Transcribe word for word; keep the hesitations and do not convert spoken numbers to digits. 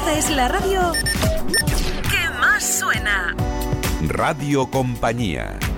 Esta es la radio que más suena. Radio Compañía.